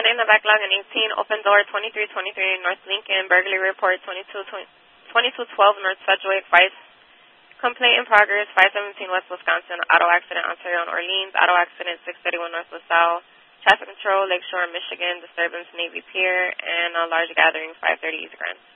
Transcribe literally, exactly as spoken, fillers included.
one in the backlog and eighteen. Open door twenty-three twenty-three North Lincoln. Burglary report twenty-two twelve North Sedgwick. Vice complaint in progress five seventeen West Wisconsin. Auto accident Ontario and Orleans. Auto accident six thirty-one North LaSalle. Traffic control Lakeshore, Michigan. Disturbance Navy Pier. And a large gathering five thirty East Grand.